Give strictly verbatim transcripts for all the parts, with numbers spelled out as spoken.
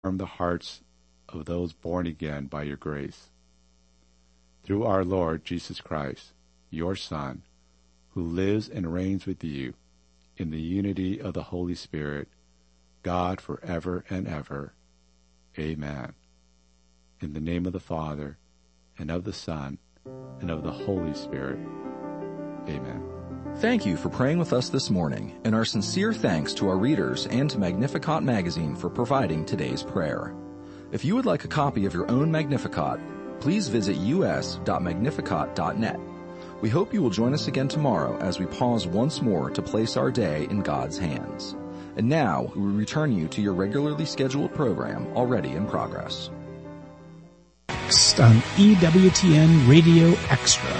warm the hearts of those born again by your grace. Through our Lord Jesus Christ, your Son, who lives and reigns with you in the unity of the Holy Spirit, God forever and ever. Amen. In the name of the Father, and of the Son, and of the Holy Spirit. Amen. Thank you for praying with us this morning, and our sincere thanks to our readers and to Magnificat magazine for providing today's prayer. If you would like a copy of your own Magnificat, please visit u s dot magnificat dot net. We hope you will join us again tomorrow as we pause once more to place our day in God's hands. And now, we return you to your regularly scheduled program already in progress. Next on E W T N Radio Extra.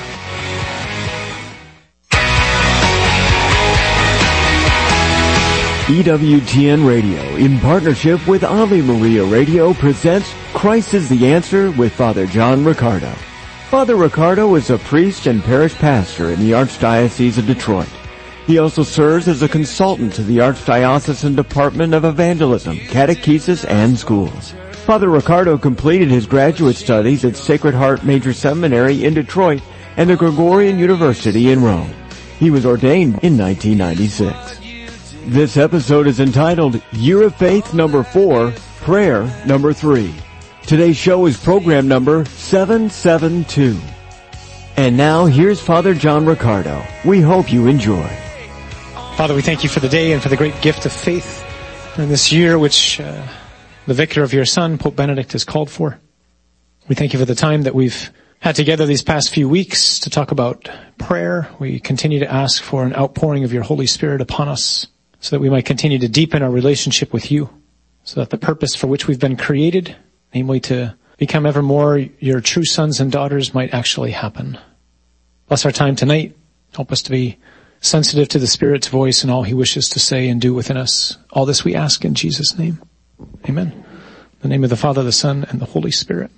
E W T N Radio, in partnership with Ave Maria Radio, presents Christ is the Answer with Father John Riccardo. Father Riccardo is a priest and parish pastor in the Archdiocese of Detroit. He also serves as a consultant to the Archdiocesan Department of Evangelism, Catechesis, and Schools. Father Riccardo completed his graduate studies at Sacred Heart Major Seminary in Detroit and the Gregorian University in Rome. He was ordained in nineteen ninety-six. This episode is entitled Year of Faith number four, Prayer number three. Today's show is program number seven seven two. And now here's Father John Riccardo. We hope you enjoy. Father, we thank you for the day and for the great gift of faith in this year which uh, the vicar of your Son, Pope Benedict, has called for. We thank you for the time that we've had together these past few weeks to talk about prayer. We continue to ask for an outpouring of your Holy Spirit upon us so that we might continue to deepen our relationship with you, so that the purpose for which we've been created, namely to become ever more your true sons and daughters, might actually happen. Bless our time tonight. Help us to be sensitive to the Spirit's voice and all he wishes to say and do within us. All this we ask in Jesus' name. Amen. In the name of the Father, the Son, and the Holy Spirit.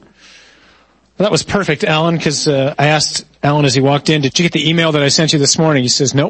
Well, that was perfect, Alan, because uh, I asked Alan as he walked in, did you get the email that I sent you this morning? He says, nope.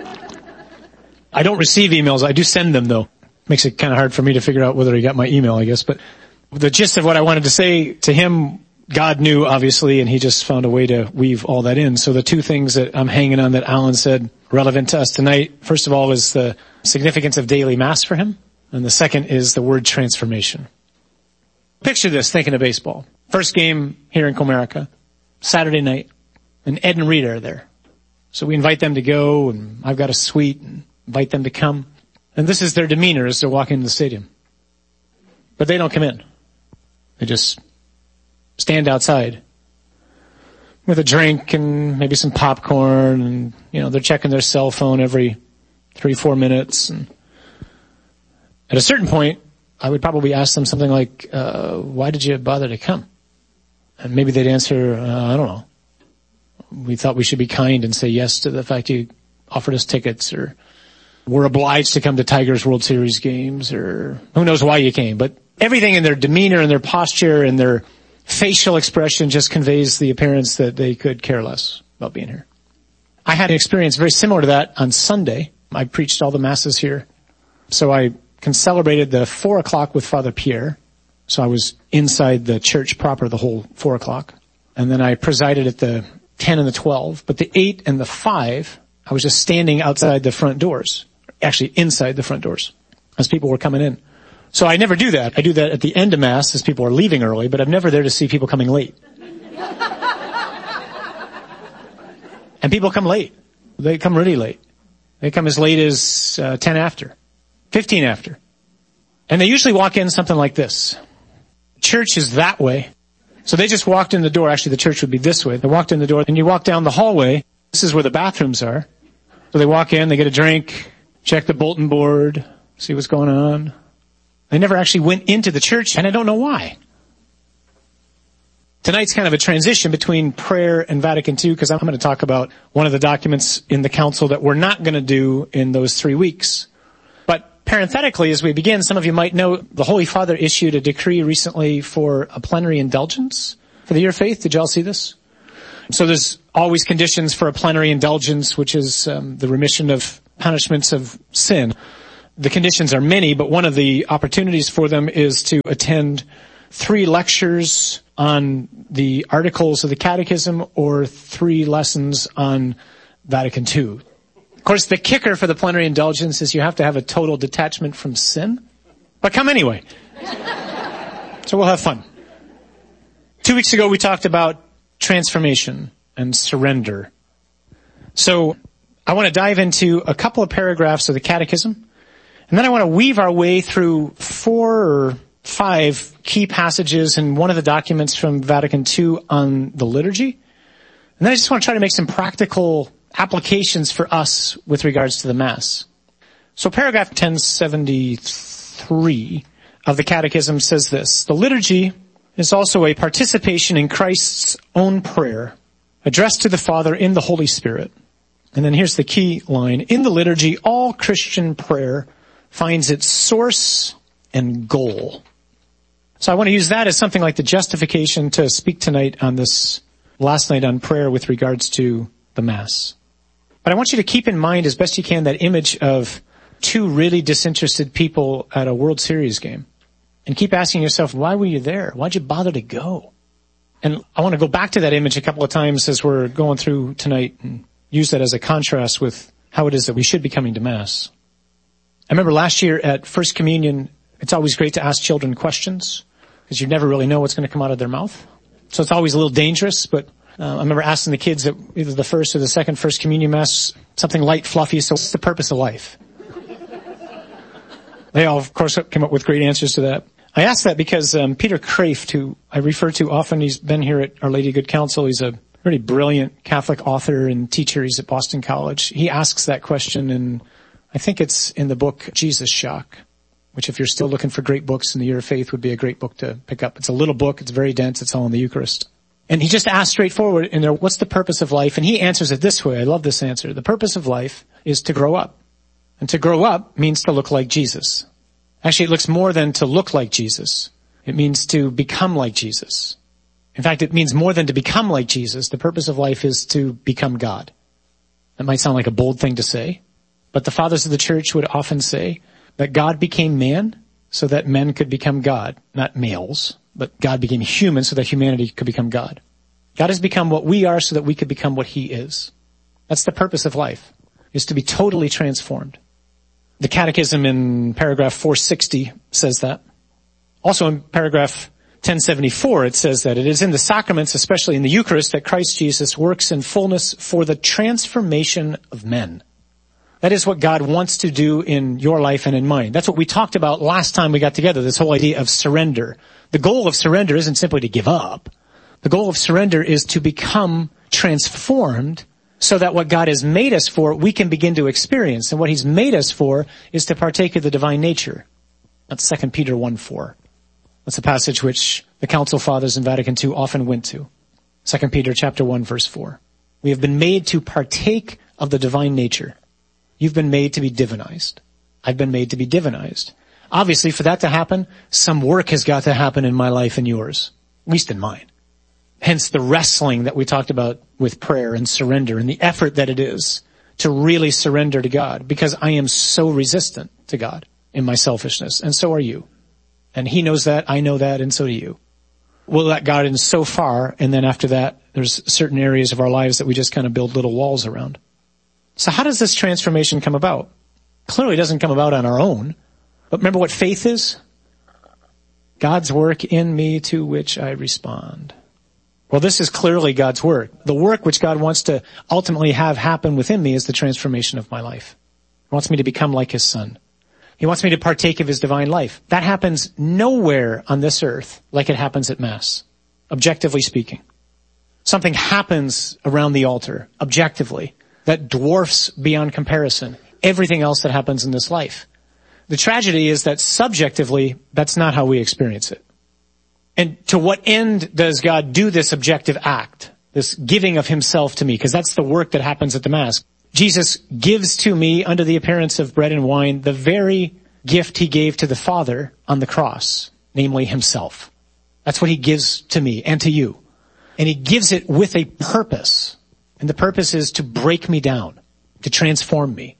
I don't receive emails. I do send them, though. Makes it kind of hard for me to figure out whether he got my email, I guess. But the gist of what I wanted to say to him, God knew, obviously, and he just found a way to weave all that in. So the two things that I'm hanging on that Alan said relevant to us tonight, first of all, is the significance of daily Mass for him. And the second is the word transformation. Picture this, thinking of baseball. First game here in Comerica, Saturday night, and Ed and Rita are there. So we invite them to go, and I've got a suite, and invite them to come. And this is their demeanor as they're walking into the stadium. But they don't come in. They just stand outside with a drink and maybe some popcorn, and, you know, they're checking their cell phone every three, four minutes. And at a certain point, I would probably ask them something like, uh, why did you bother to come? And maybe they'd answer, uh, I don't know. We thought we should be kind and say yes to the fact you offered us tickets, or we're obliged to come to Tigers World Series games, or who knows why you came. But everything in their demeanor and their posture and their facial expression just conveys the appearance that they could care less about being here. I had an experience very similar to that on Sunday. I preached all the masses here. So I celebrated the four o'clock with Father Pierre. So I was inside the church proper the whole four o'clock. And then I presided at the ten and the twelve. But the eight and the five, I was just standing outside the front doors. Actually inside the front doors as people were coming in. So I never do that. I do that at the end of Mass as people are leaving early, but I'm never there to see people coming late. And people come late. They come really late. They come as late as uh, ten after, fifteen after. And they usually walk in something like this. Church is that way. So they just walked in the door. Actually, the church would be this way. They walked in the door, and you walk down the hallway. This is where the bathrooms are. So they walk in, they get a drink, check the bulletin board, see what's going on. They never actually went into the church, and I don't know why. Tonight's kind of a transition between prayer and Vatican Two, because I'm going to talk about one of the documents in the council that we're not going to do in those three weeks. But parenthetically, as we begin, some of you might know the Holy Father issued a decree recently for a plenary indulgence for the Year of Faith. Did y'all see this? So there's always conditions for a plenary indulgence, which is um, the remission of punishments of sin. The conditions are many, but one of the opportunities for them is to attend three lectures on the articles of the Catechism or three lessons on Vatican Two. Of course, the kicker for the plenary indulgence is you have to have a total detachment from sin. But come anyway. So we'll have fun. Two weeks ago, we talked about transformation and surrender. So I want to dive into a couple of paragraphs of the Catechism, and then I want to weave our way through four or five key passages in one of the documents from Vatican Two on the liturgy. And then I just want to try to make some practical applications for us with regards to the Mass. So paragraph ten seventy-three of the Catechism says this: the liturgy is also a participation in Christ's own prayer, addressed to the Father in the Holy Spirit. And then here's the key line: in the liturgy, all Christian prayer finds its source and goal. So I want to use that as something like the justification to speak tonight on this last night on prayer with regards to the Mass. But I want you to keep in mind as best you can that image of two really disinterested people at a World Series game. And keep asking yourself, why were you there? Why'd you bother to go? And I want to go back to that image a couple of times as we're going through tonight and use that as a contrast with how it is that we should be coming to Mass. I remember last year at First Communion, it's always great to ask children questions because you never really know what's going to come out of their mouth. So it's always a little dangerous, but uh, I remember asking the kids at either the first or the second First Communion Mass something light, fluffy, so what's the purpose of life? They all, of course, came up with great answers to that. I asked that because um, Peter Kraft, who I refer to often, he's been here at Our Lady of Good Counsel. He's a really brilliant Catholic author and teacher. He's at Boston College. He asks that question, and I think it's in the book Jesus Shock, which if you're still looking for great books in the year of faith would be a great book to pick up. It's a little book. It's very dense. It's all in the Eucharist. And he just asks straightforward in there, what's the purpose of life? And he answers it this way. I love this answer. The purpose of life is to grow up. And to grow up means to look like Jesus. Actually, it looks more than to look like Jesus. It means to become like Jesus. In fact, it means more than to become like Jesus. The purpose of life is to become God. That might sound like a bold thing to say, but the fathers of the church would often say that God became man so that men could become God, not males, but God became human so that humanity could become God. God has become what we are so that we could become what he is. That's the purpose of life, is to be totally transformed. The Catechism in paragraph four sixty says that. Also in paragraph ten seventy-four, it says that it is in the sacraments, especially in the Eucharist, that Christ Jesus works in fullness for the transformation of men. That is what God wants to do in your life and in mine. That's what we talked about last time we got together, this whole idea of surrender. The goal of surrender isn't simply to give up. The goal of surrender is to become transformed so that what God has made us for, we can begin to experience. And what he's made us for is to partake of the divine nature. That's Second Peter one four. That's a passage which the Council Fathers in Vatican Two often went to. Second Peter chapter one verse four. We have been made to partake of the divine nature. You've been made to be divinized. I've been made to be divinized. Obviously, for that to happen, some work has got to happen in my life and yours, at least in mine. Hence the wrestling that we talked about with prayer and surrender and the effort that it is to really surrender to God, because I am so resistant to God in my selfishness, and so are you. And he knows that, I know that, and so do you. We'll let God in so far, and then after that, there's certain areas of our lives that we just kind of build little walls around. So how does this transformation come about? Clearly it doesn't come about on our own. But remember what faith is? God's work in me to which I respond. Well, this is clearly God's work. The work which God wants to ultimately have happen within me is the transformation of my life. He wants me to become like his son. He wants me to partake of his divine life. That happens nowhere on this earth like it happens at Mass, objectively speaking. Something happens around the altar, objectively, that dwarfs beyond comparison everything else that happens in this life. The tragedy is that subjectively, that's not how we experience it. And to what end does God do this objective act, this giving of himself to me? Because that's the work that happens at the Mass. Jesus gives to me, under the appearance of bread and wine, the very gift he gave to the Father on the cross, namely himself. That's what he gives to me and to you. And he gives it with a purpose. And the purpose is to break me down, to transform me,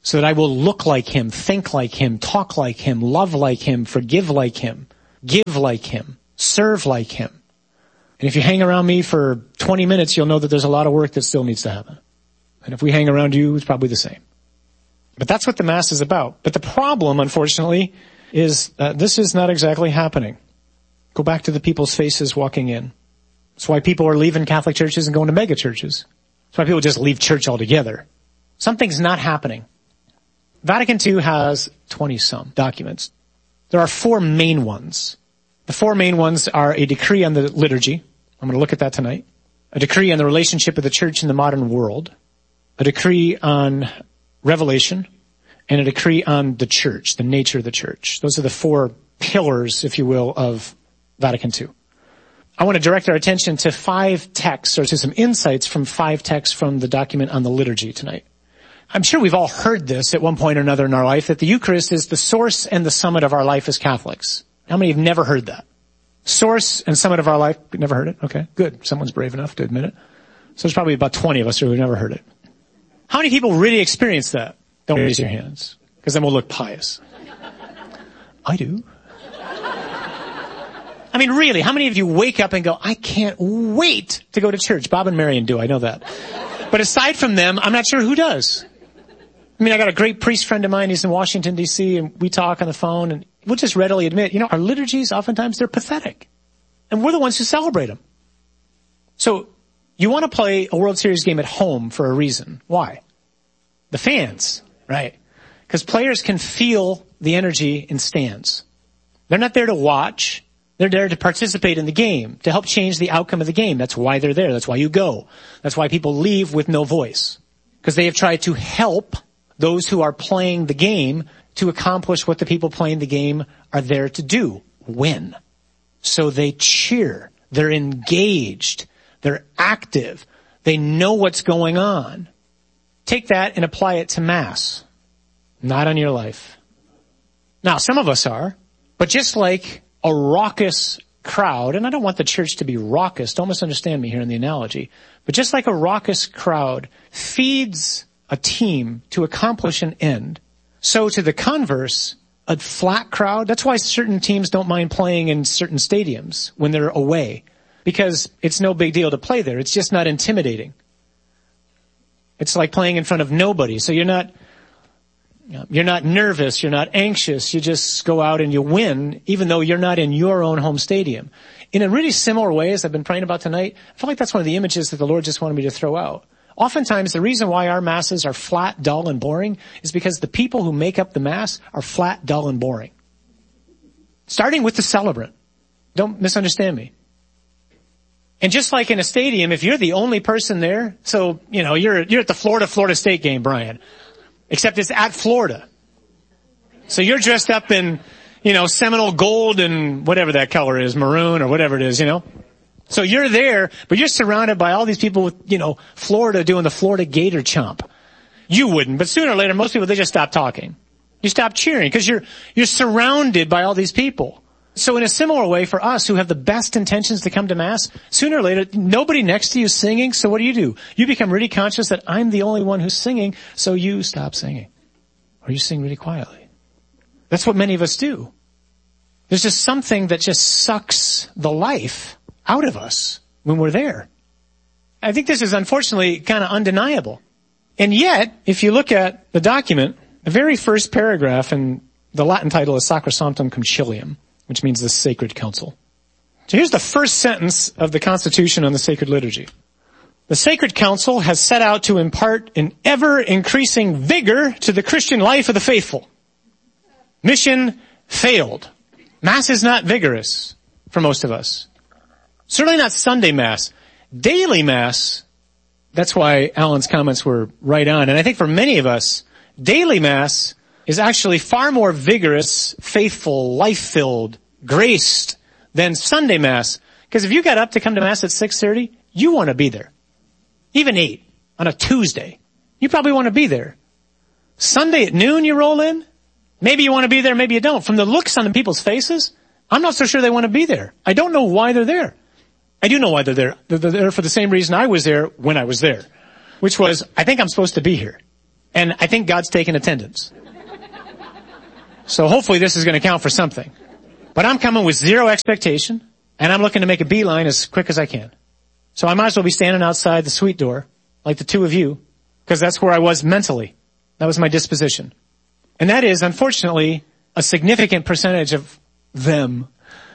so that I will look like him, think like him, talk like him, love like him, forgive like him, give like him, serve like him. And if you hang around me for twenty minutes, you'll know that there's a lot of work that still needs to happen. And if we hang around you, it's probably the same. But that's what the Mass is about. But the problem, unfortunately, is uh, this is not exactly happening. Go back to the people's faces walking in. That's why people are leaving Catholic churches and going to mega churches. That's why people just leave church altogether. Something's not happening. Vatican Two has twenty-some documents. There are four main ones. The four main ones are a decree on the liturgy. I'm going to look at that tonight. A decree on the relationship of the church in the modern world. A decree on Revelation, and a decree on the church, the nature of the church. Those are the four pillars, if you will, of Vatican Two. I want to direct our attention to five texts, or to some insights from five texts from the document on the liturgy tonight. I'm sure we've all heard this at one point or another in our life, that the Eucharist is the source and the summit of our life as Catholics. How many have never heard that? Source and summit of our life. Never heard it? Okay, good. Someone's brave enough to admit it. So there's probably about twenty of us who have never heard it. How many people really experience that? Don't raise your hands, because then we'll look pious. I do. I mean, really, how many of you wake up and go, I can't wait to go to church? Bob and Marion do, I know that. But aside from them, I'm not sure who does. I mean, I got a great priest friend of mine, he's in Washington, D C, and we talk on the phone, and we'll just readily admit, you know, our liturgies, oftentimes, they're pathetic. And we're the ones who celebrate them. So, you want to play a World Series game at home for a reason. Why? The fans, right? Because players can feel the energy in stands. They're not there to watch. They're there to participate in the game, to help change the outcome of the game. That's why they're there. That's why you go. That's why people leave with no voice. Because they have tried to help those who are playing the game to accomplish what the people playing the game are there to do, win. So they cheer. They're engaged. They're active. They know what's going on. Take that and apply it to Mass. Not on your life. Now, some of us are, but just like a raucous crowd, and I don't want the church to be raucous, don't misunderstand me here in the analogy, but just like a raucous crowd feeds a team to accomplish an end, so to the converse, a flat crowd, that's why certain teams don't mind playing in certain stadiums when they're away, because it's no big deal to play there. It's just not intimidating. It's like playing in front of nobody. So you're not, you're not nervous. You're not anxious. You just go out and you win, even though you're not in your own home stadium. In a really similar way, as I've been praying about tonight, I feel like that's one of the images that the Lord just wanted me to throw out. Oftentimes, the reason why our masses are flat, dull, and boring is because the people who make up the mass are flat, dull, and boring. Starting with the celebrant. Don't misunderstand me. And just like in a stadium, if you're the only person there, so, you know, you're, you're at the Florida-Florida State game, Brian. Except it's at Florida. So you're dressed up in, you know, Seminole gold and whatever that color is, maroon or whatever it is, you know. So you're there, but you're surrounded by all these people with, you know, Florida doing the Florida Gator chomp. You wouldn't, but sooner or later, most people, they just stop talking. You stop cheering because you're, you're surrounded by all these people. So in a similar way for us who have the best intentions to come to Mass, sooner or later, nobody next to you is singing, so what do you do? You become really conscious that I'm the only one who's singing, so you stop singing. Or you sing really quietly. That's what many of us do. There's just something that just sucks the life out of us when we're there. I think this is unfortunately kind of undeniable. And yet, if you look at the document, the very first paragraph, and the Latin title is Sacrosanctum Concilium, which means the Sacred Council. So here's the first sentence of the Constitution on the Sacred Liturgy. The Sacred Council has set out to impart an ever-increasing vigor to the Christian life of the faithful. Mission failed. Mass is not vigorous for most of us. Certainly not Sunday Mass. Daily Mass, that's why Alan's comments were right on. And I think for many of us, daily Mass is actually far more vigorous, faithful, life-filled, graced than Sunday Mass. Because if you got up to come to Mass at six thirty, you want to be there. Even eight on a Tuesday. You probably want to be there. Sunday at noon you roll in. Maybe you want to be there, maybe you don't. From the looks on the people's faces, I'm not so sure they want to be there. I don't know why they're there. I do know why they're there. They're there for the same reason I was there when I was there. Which was, I think I'm supposed to be here. And I think God's taking attendance. So hopefully this is going to count for something. But I'm coming with zero expectation, and I'm looking to make a beeline as quick as I can. So I might as well be standing outside the suite door, like the two of you, because that's where I was mentally. That was my disposition. And that is, unfortunately, a significant percentage of them,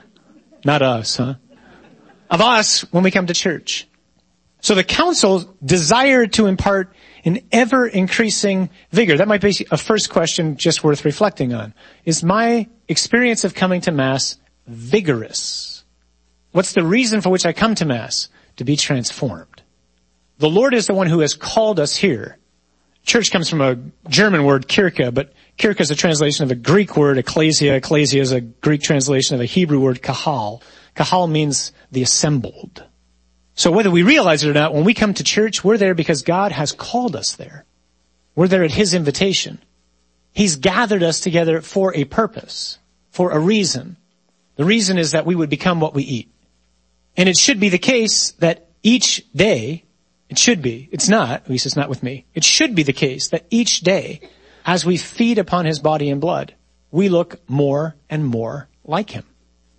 not us, huh? Of us when we come to church. So the council desired to impart an ever-increasing vigor. That might be a first question just worth reflecting on. Is my experience of coming to Mass vigorous? What's the reason for which I come to Mass? To be transformed. The Lord is the one who has called us here. Church comes from a German word, kirche, but kirche is a translation of a Greek word, ecclesia. Ecclesia is a Greek translation of a Hebrew word, kahal. Kahal means the assembled. So whether we realize it or not, when we come to church, we're there because God has called us there. We're there at His invitation. He's gathered us together for a purpose, for a reason. The reason is that we would become what we eat. And it should be the case that each day, it should be, it's not, at least it's not with me, it should be the case that each day, as we feed upon His body and blood, we look more and more like Him.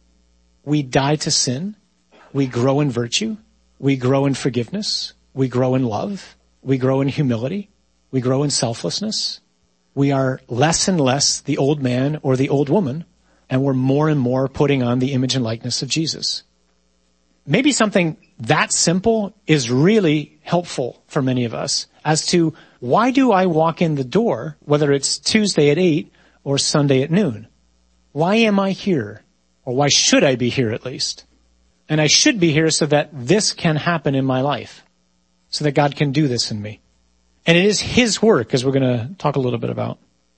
We die to sin. We grow in virtue. We grow in forgiveness. We grow in love. We grow in humility. We grow in selflessness. We are less and less the old man or the old woman, and we're more and more putting on the image and likeness of Jesus. Maybe something that simple is really helpful for many of us as to why do I walk in the door, whether it's Tuesday at eight or Sunday at noon? Why am I here? Or why should I be here at least? And I should be here so that this can happen in my life, so that God can do this in me. And it is His work, as we're going to talk a little bit about.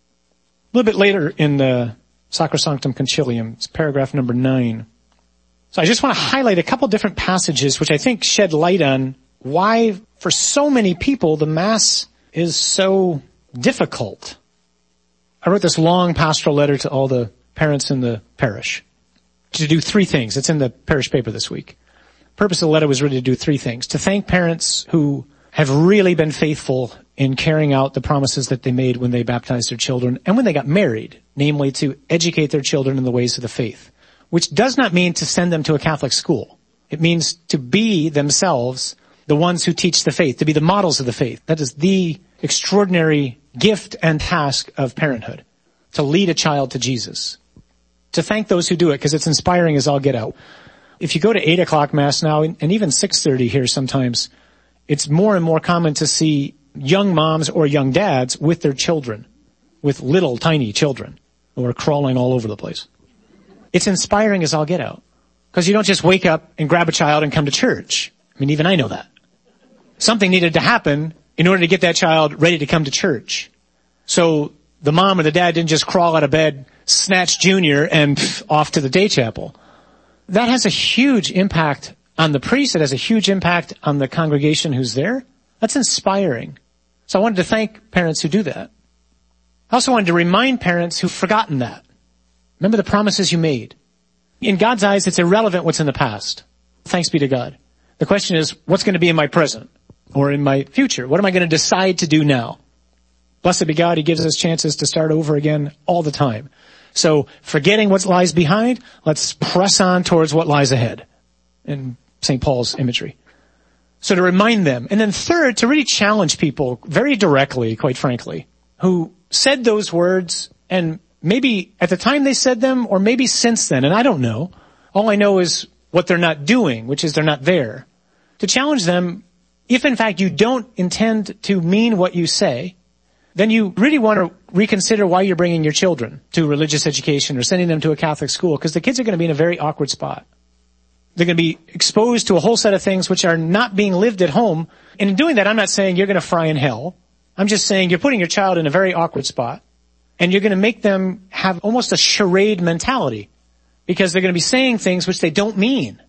A little bit later in the Sacrosanctum Concilium, it's paragraph number nine. So I just want to highlight a couple different passages which I think shed light on why, for so many people, the Mass is so difficult. I wrote this long pastoral letter to all the parents in the parish to do three things. It's in the parish paper this week. The purpose of the letter was really to do three things. To thank parents who have really been faithful in carrying out the promises that they made when they baptized their children and when they got married, namely to educate their children in the ways of the faith, which does not mean to send them to a Catholic school. It means to be themselves the ones who teach the faith, to be the models of the faith. That is the extraordinary gift and task of parenthood, to lead a child to Jesus. To thank those who do it, because it's inspiring as all get out. If you go to eight o'clock Mass now, and even six thirty here sometimes, it's more and more common to see young moms or young dads with their children, with little tiny children who are crawling all over the place. It's inspiring as all get out. Because you don't just wake up and grab a child and come to church. I mean, even I know that. Something needed to happen in order to get that child ready to come to church. So the mom or the dad didn't just crawl out of bed, snatch Junior, and pff, off to the day chapel. That has a huge impact on the priest. It has a huge impact on the congregation who's there. That's inspiring. So I wanted to thank parents who do that. I also wanted to remind parents who've forgotten that. Remember the promises you made. In God's eyes, it's irrelevant what's in the past. Thanks be to God. The question is, what's going to be in my present or in my future? What am I going to decide to do now? Blessed be God, He gives us chances to start over again all the time. So forgetting what lies behind, let's press on towards what lies ahead in Saint Paul's imagery. So to remind them. And then third, to really challenge people very directly, quite frankly, who said those words and maybe at the time they said them or maybe since then, and I don't know. All I know is what they're not doing, which is they're not there. To challenge them, if in fact you don't intend to mean what you say, then you really want to reconsider why you're bringing your children to religious education or sending them to a Catholic school, because the kids are going to be in a very awkward spot. They're going to be exposed to a whole set of things which are not being lived at home. And in doing that, I'm not saying you're going to fry in hell. I'm just saying you're putting your child in a very awkward spot, and you're going to make them have almost a charade mentality because they're going to be saying things which they don't mean.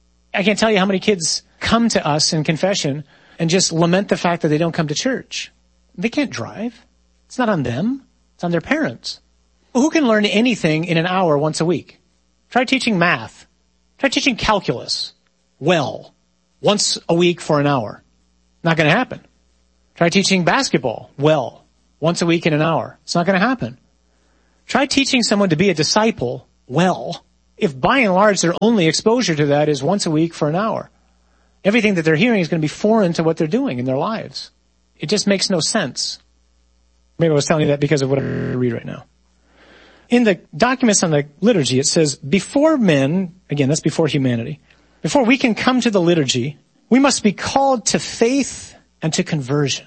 I can't tell you how many kids come to us in confession and just lament the fact that they don't come to church. They can't drive. It's not on them. It's on their parents. Who can learn anything in an hour once a week? Try teaching math. Try teaching calculus well once a week for an hour. Not going to happen. Try teaching basketball well once a week in an hour. It's not going to happen. Try teaching someone to be a disciple well, if by and large their only exposure to that is once a week for an hour. Everything that they're hearing is going to be foreign to what they're doing in their lives. It just makes no sense. Maybe I was telling you that because of what I read right now. In the documents on the liturgy, it says, before men, again, that's before humanity, before we can come to the liturgy, we must be called to faith and to conversion.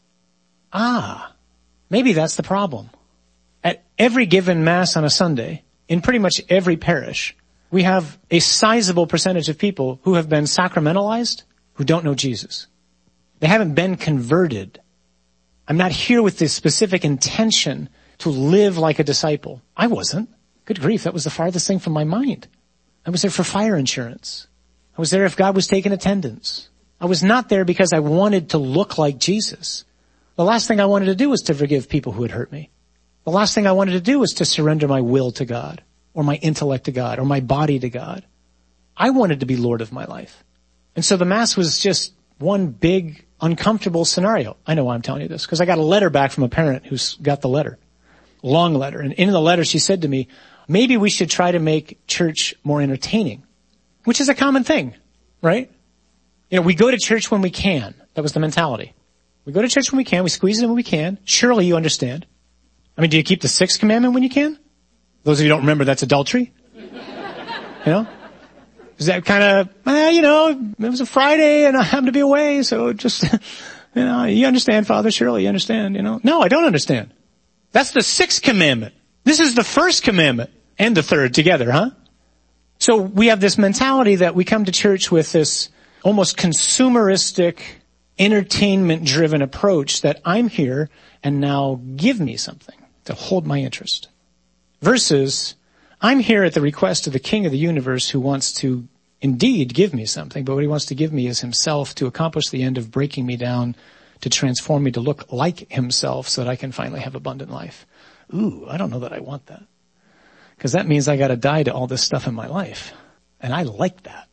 Ah, maybe that's the problem. At every given Mass on a Sunday, in pretty much every parish, we have a sizable percentage of people who have been sacramentalized, who don't know Jesus. They haven't been converted. I'm not here with this specific intention to live like a disciple. I wasn't. Good grief, that was the farthest thing from my mind. I was there for fire insurance. I was there if God was taking attendance. I was not there because I wanted to look like Jesus. The last thing I wanted to do was to forgive people who had hurt me. The last thing I wanted to do was to surrender my will to God, or my intellect to God, or my body to God. I wanted to be Lord of my life. And so the Mass was just one big, uncomfortable scenario. I know why I'm telling you this, because I got a letter back from a parent who's got the letter. Long letter. And in the letter she said to me, maybe we should try to make church more entertaining, which is a common thing, right? You know, we go to church when we can. That was the mentality. We go to church when we can. We squeeze it in when we can. Surely you understand. I mean, do you keep the sixth commandment when you can? Those of you who don't remember, that's adultery. You know? Is that kind of, well, you know, it was a Friday and I happened to be away, so just, you know, you understand, Father, surely you understand, you know? No, I don't understand. That's the sixth commandment. This is the first commandment and the third together, huh? So we have this mentality that we come to church with this almost consumeristic, entertainment-driven approach that I'm here and now give me something to hold my interest. Versus, I'm here at the request of the King of the universe who wants to indeed give me something, but what he wants to give me is himself to accomplish the end of breaking me down, to transform me to look like himself so that I can finally have abundant life. Ooh, I don't know that I want that. Because that means I gotta die to all this stuff in my life. And I like that.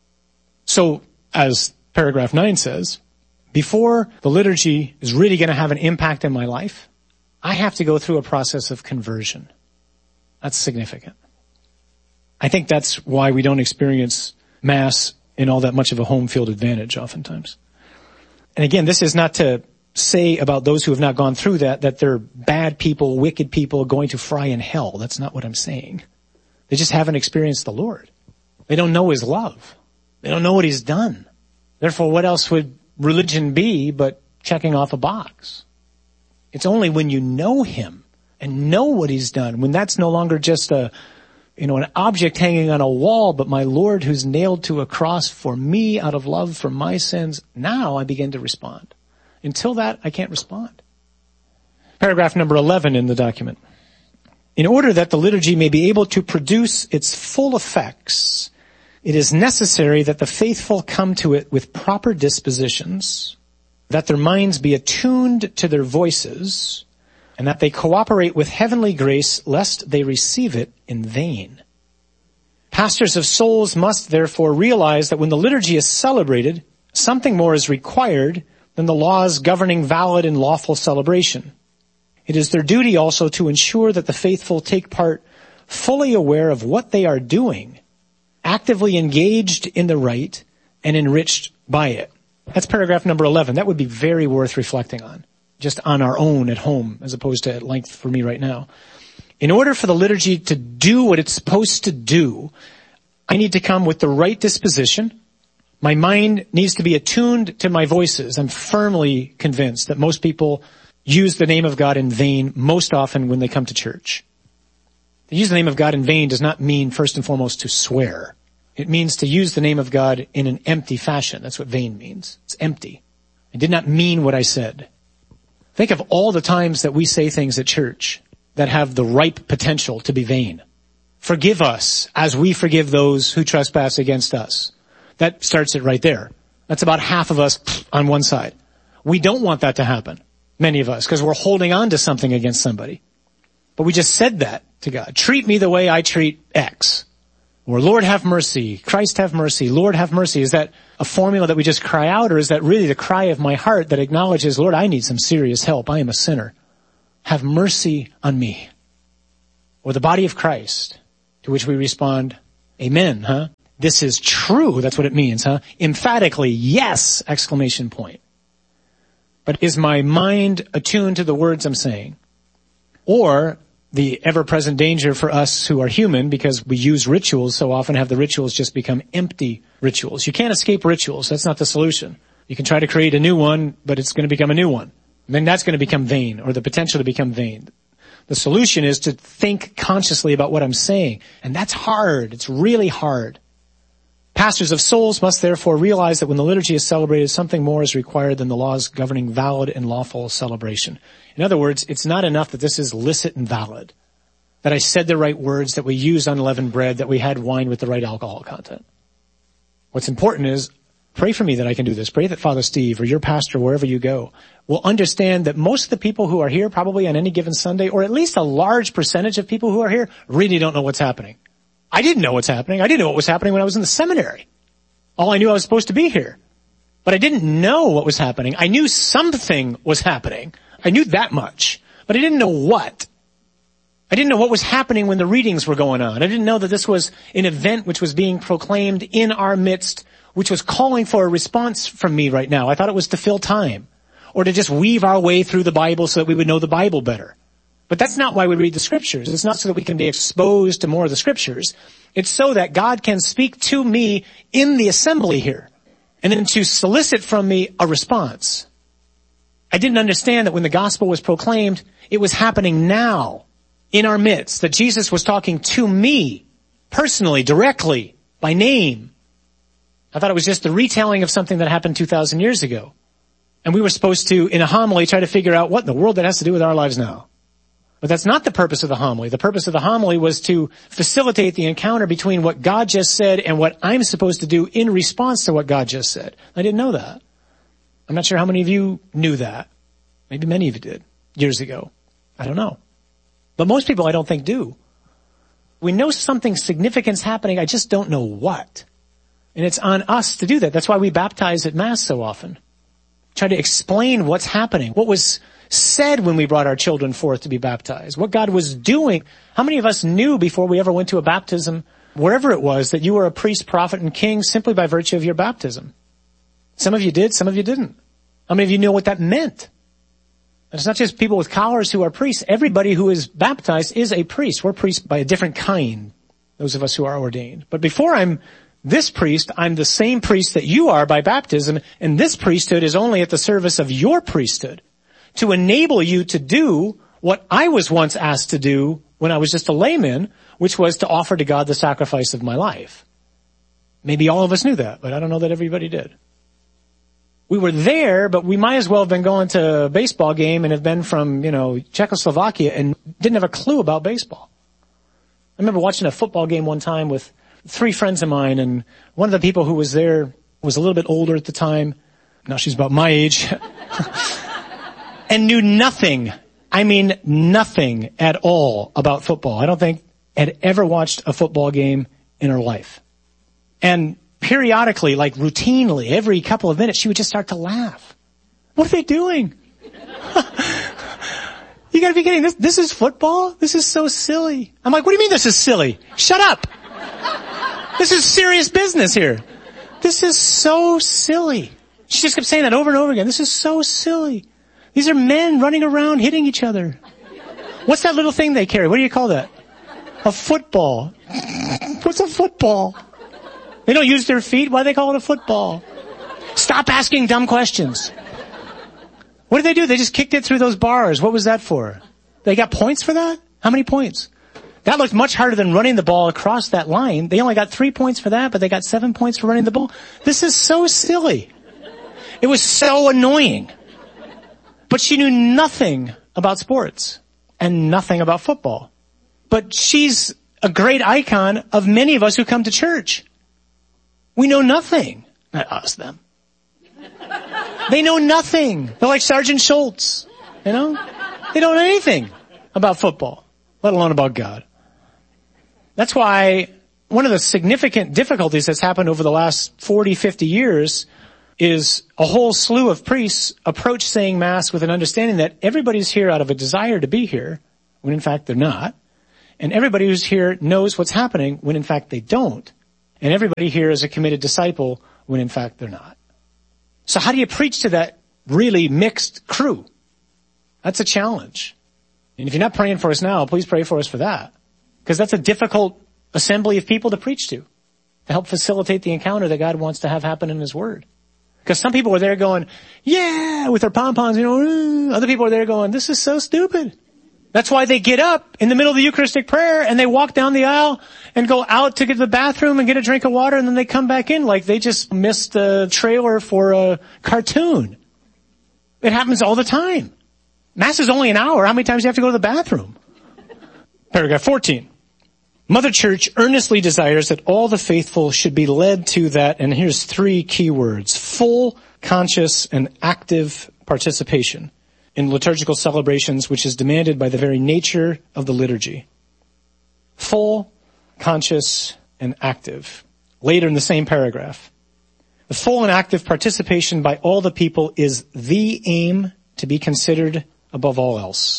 So, as paragraph nine says, before the liturgy is really gonna have an impact in my life, I have to go through a process of conversion. That's significant. I think that's why we don't experience Mass in all that much of a home field advantage oftentimes. And again, this is not to say about those who have not gone through that, that they're bad people, wicked people going to fry in hell. That's not what I'm saying. They just haven't experienced the Lord. They don't know his love. They don't know what he's done. Therefore, what else would religion be but checking off a box? It's only when you know him and know what he's done, when that's no longer just a, you know, an object hanging on a wall, but my Lord who's nailed to a cross for me out of love for my sins, now I begin to respond. Until that, I can't respond. Paragraph number eleven in the document. In order that the liturgy may be able to produce its full effects, it is necessary that the faithful come to it with proper dispositions, that their minds be attuned to their voices, and that they cooperate with heavenly grace lest they receive it in vain. Pastors of souls must therefore realize that when the liturgy is celebrated, something more is required than the laws governing valid and lawful celebration. It is their duty also to ensure that the faithful take part fully aware of what they are doing, actively engaged in the rite, and enriched by it. That's paragraph number eleven. That would be very worth reflecting on, just on our own at home, as opposed to at length for me right now. In order for the liturgy to do what it's supposed to do, I need to come with the right disposition. My mind needs to be attuned to my voices. I'm firmly convinced that most people use the name of God in vain most often when they come to church. To use the name of God in vain does not mean first and foremost to swear. It means to use the name of God in an empty fashion. That's what vain means. It's empty. I did not mean what I said. Think of all the times that we say things at church that have the ripe potential to be vain. Forgive us as we forgive those who trespass against us. That starts it right there. That's about half of us on one side. We don't want that to happen, many of us, because we're holding on to something against somebody. But we just said that to God. Treat me the way I treat X. Or Lord have mercy, Christ have mercy, Lord have mercy. Is that a formula that we just cry out, or is that really the cry of my heart that acknowledges, Lord, I need some serious help. I am a sinner. have mercy on me. Or the body of Christ, to which we respond, amen, huh? This is true. That's what it means, huh? Emphatically, yes, exclamation point. But is my mind attuned to the words I'm saying? Or the ever-present danger for us who are human, because we use rituals so often, have the rituals just become empty rituals. You can't escape rituals. That's not the solution. You can try to create a new one, but it's going to become a new one. And then that's going to become vain, or the potential to become vain. The solution is to think consciously about what I'm saying. And that's hard. It's really hard. Pastors of souls must therefore realize that when the liturgy is celebrated, something more is required than the laws governing valid and lawful celebration. In other words, it's not enough that this is licit and valid, that I said the right words, that we used unleavened bread, that we had wine with the right alcohol content. What's important is, pray for me that I can do this. Pray that Father Steve or your pastor, wherever you go, will understand that most of the people who are here probably on any given Sunday, or at least a large percentage of people who are here, really don't know what's happening. I didn't know what's happening. I didn't know what was happening when I was in the seminary. All I knew I was supposed to be here. But I didn't know what was happening. I knew something was happening. I knew that much. But I didn't know what. I didn't know what was happening when the readings were going on. I didn't know that this was an event which was being proclaimed in our midst, which was calling for a response from me right now. I thought it was to fill time, or to just weave our way through the Bible so that we would know the Bible better. But that's not why we read the Scriptures. It's not so that we can be exposed to more of the Scriptures. It's so that God can speak to me in the assembly here, and then to solicit from me a response. I didn't understand that when the gospel was proclaimed, it was happening now, in our midst, that Jesus was talking to me, personally, directly, by name. I thought it was just the retelling of something that happened two thousand years ago. And we were supposed to, in a homily, try to figure out what in the world that has to do with our lives now. But that's not the purpose of the homily. The purpose of the homily was to facilitate the encounter between what God just said and what I'm supposed to do in response to what God just said. I didn't know that. I'm not sure how many of you knew that. Maybe many of you did years ago. I don't know. But most people I don't think do. We know something significant's happening. I just don't know what. And it's on us to do that. That's why we baptize at Mass so often. Try to explain what's happening. What was said when we brought our children forth to be baptized. What God was doing. How many of us knew before we ever went to a baptism, wherever it was, that you were a priest, prophet, and king simply by virtue of your baptism? Some of you did, some of you didn't. How many of you knew what that meant? And it's not just people with collars who are priests. Everybody who is baptized is a priest. We're priests by a different kind, those of us who are ordained. But before I'm this priest, I'm the same priest that you are by baptism, and this priesthood is only at the service of your priesthood, to enable you to do what I was once asked to do when I was just a layman, which was to offer to God the sacrifice of my life. Maybe all of us knew that, but I don't know that everybody did. We were there, but we might as well have been going to a baseball game and have been from, you know, Czechoslovakia and didn't have a clue about baseball. I remember watching a football game one time with three friends of mine, and one of the people who was there was a little bit older at the time. Now she's about my age. And knew nothing, I mean nothing at all about football. I don't think had ever watched a football game in her life. And periodically, like routinely, every couple of minutes, she would just start to laugh. What are they doing? You gotta be kidding. This, this is football? This is so silly. I'm like, what do you mean this is silly? Shut up. This is serious business here. This is so silly. She just kept saying that over and over again. This is so silly. These are men running around hitting each other. What's that little thing they carry? What do you call that? A football. What's a football? They don't use their feet. Why do they call it a football? Stop asking dumb questions. What did they do? They just kicked it through those bars. What was that for? They got points for that? How many points? That looked much harder than running the ball across that line. They only got three points for that, but they got seven points for running the ball. This is so silly. It was so annoying. But she knew nothing about sports and nothing about football. But she's a great icon of many of us who come to church. We know nothing. Not us, them. They know nothing. They're like Sergeant Schultz, you know? They don't know anything about football, let alone about God. That's why one of the significant difficulties that's happened over the last forty, fifty years is a whole slew of priests approach saying Mass with an understanding that everybody's here out of a desire to be here, when in fact they're not. And everybody who's here knows what's happening, when in fact they don't. And everybody here is a committed disciple, when in fact they're not. So how do you preach to that really mixed crew? That's a challenge. And if you're not praying for us now, please pray for us for that. Because that's a difficult assembly of people to preach to, to help facilitate the encounter that God wants to have happen in His Word. Because some people are there going, yeah, with their pom-poms, you know, other people are there going, this is so stupid. That's why they get up in the middle of the Eucharistic prayer and they walk down the aisle and go out to get to the bathroom and get a drink of water, and then they come back in like they just missed a trailer for a cartoon. It happens all the time. Mass is only an hour. How many times do you have to go to the bathroom? Paragraph fourteen. Mother Church earnestly desires that all the faithful should be led to that, and here's three key words: full, conscious, and active participation in liturgical celebrations, which is demanded by the very nature of the liturgy. Full, conscious, and active. Later in the same paragraph, the full and active participation by all the people is the aim to be considered above all else.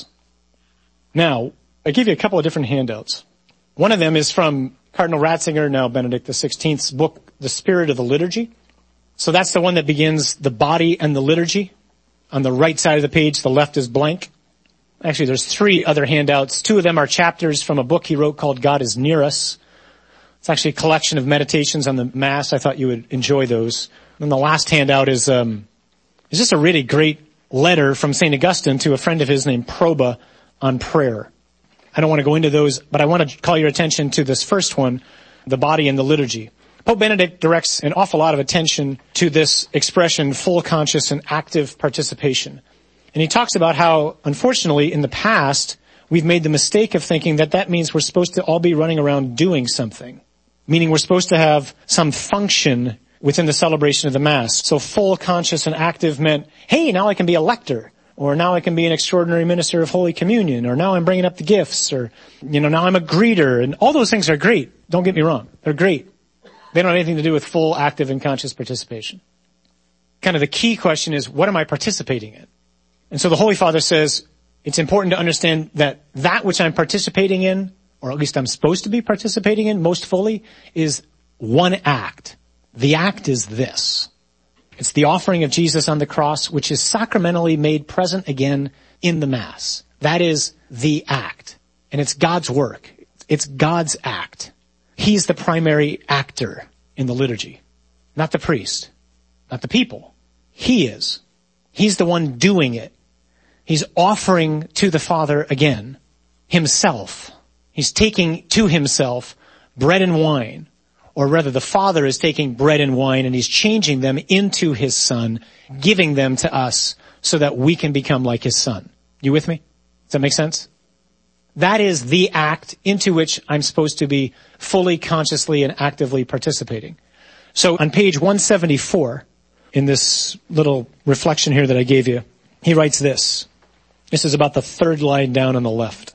Now, I give you a couple of different handouts. One of them is from Cardinal Ratzinger, now Benedict the sixteenth's book, The Spirit of the Liturgy. So that's the one that begins the body and the liturgy. On the right side of the page, the left is blank. Actually, there's three other handouts. Two of them are chapters from a book he wrote called God is Near Us. It's actually a collection of meditations on the Mass. I thought you would enjoy those. And the last handout is, um, is just a really great letter from Saint Augustine to a friend of his named Proba on prayer. I don't want to go into those, but I want to call your attention to this first one, the body and the liturgy. Pope Benedict directs an awful lot of attention to this expression, full, conscious, and active participation. And he talks about how, unfortunately, in the past, we've made the mistake of thinking that that means we're supposed to all be running around doing something, meaning we're supposed to have some function within the celebration of the Mass. So full, conscious, and active meant, hey, now I can be a lector, or now I can be an extraordinary minister of Holy Communion, or now I'm bringing up the gifts, or, you know, now I'm a greeter, and all those things are great. Don't get me wrong. They're great. They don't have anything to do with full, active, and conscious participation. Kind of the key question is, what am I participating in? And so the Holy Father says, it's important to understand that that which I'm participating in, or at least I'm supposed to be participating in most fully, is one act. The act is this. It's the offering of Jesus on the cross, which is sacramentally made present again in the Mass. That is the act. And it's God's work. It's God's act. He's the primary actor in the liturgy, not the priest, not the people. He is. He's the one doing it. He's offering to the Father again, himself. He's taking to himself bread and wine, or rather the Father is taking bread and wine and he's changing them into his Son, giving them to us so that we can become like his Son. You with me? Does that make sense? That is the act into which I'm supposed to be fully, consciously, and actively participating. So on page one seventy-four, in this little reflection here that I gave you, he writes this. This is about the third line down on the left.